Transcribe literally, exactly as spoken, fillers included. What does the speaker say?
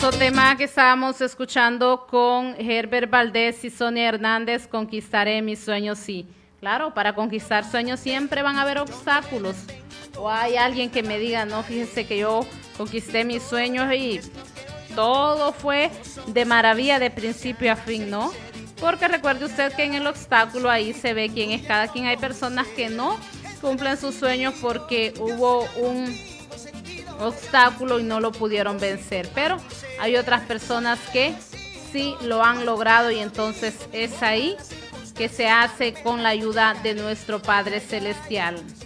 Hermoso tema que estábamos escuchando con Herbert Valdés y Sonia Hernández, Conquistaré mis sueños, sí. Claro, para conquistar sueños siempre van a haber obstáculos. O hay alguien que me diga, no, fíjese que yo conquisté mis sueños y todo fue de maravilla de principio a fin, ¿no? Porque recuerde usted que en el obstáculo ahí se ve quién es cada quien. Hay personas que no cumplen sus sueños porque hubo un obstáculo y no lo pudieron vencer, pero hay otras personas que sí lo han logrado y entonces es ahí que se hace con la ayuda de nuestro Padre Celestial.